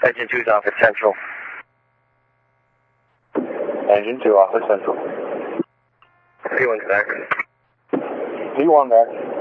Engine 2's Office Central. Engine 2, Office Central. P1's back. P1 back.